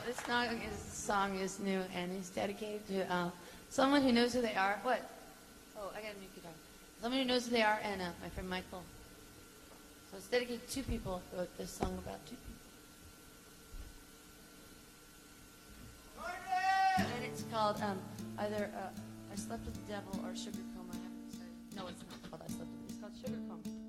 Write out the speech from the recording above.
this song is new, and it's dedicated to someone who knows who they are. What? Oh, I got a new guitar. Someone who knows who they are, and my friend Michael. So it's dedicated to two people. I wrote this song about two people. And it's called either I Slept with the Devil or Sugar Coma. I haven't decided. No, it's not called I Slept with. It's called Sugar Coma.